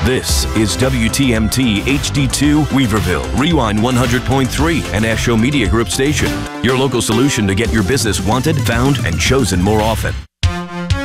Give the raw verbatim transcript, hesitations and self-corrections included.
This is W T M T H D two Weaverville, Rewind one hundred point three, and Astro Media Group station. Your local solution to get your business wanted, found, and chosen more often.